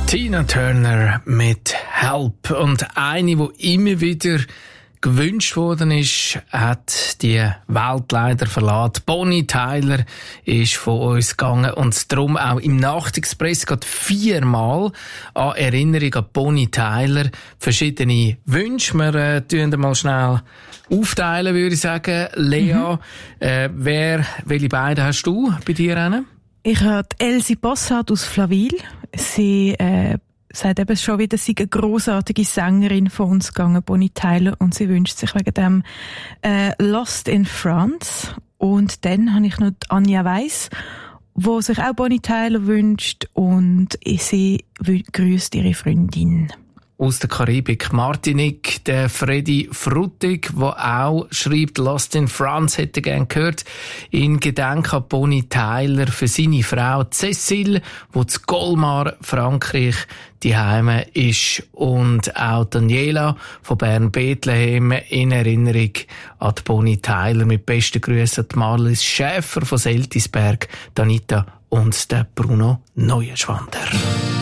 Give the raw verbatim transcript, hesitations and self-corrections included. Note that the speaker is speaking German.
Tina Turner mit Help. Und eine, die immer wieder gewünscht worden ist, hat die Welt leider verlassen. Bonnie Tyler ist von uns gegangen und darum auch im Nachtexpress geht viermal an Erinnerung an Bonnie Tyler verschiedene Wünsche. Wir äh, tun mal schnell aufteilen, würde ich sagen. Lea, mhm. äh, wer, welche beiden hast du bei dir hin? Ich habe Elsie Bossart aus Flawil. Sie äh, sagt eben schon wieder, sie ist eine grossartige Sängerin von uns gegangen, Bonnie Tyler, und sie wünscht sich wegen dem äh, Lost in France. Und dann habe ich noch Anja Weiss, wo sich auch Bonnie Tyler wünscht, und sie grüßt ihre Freundin. Aus der Karibik, Martinique, der Freddy Fruttig, der auch schreibt, Lost in France, hätte gern gehört, in Gedenken an Bonnie Tyler für seine Frau Cécile, die zu Colmar, Frankreich, die Heime ist, und auch Daniela von Bern-Bethlehem in Erinnerung an die Bonnie Tyler. Mit besten Grüßen an Marlies Schäfer von Seltisberg, Danita und der Bruno Neuenschwander.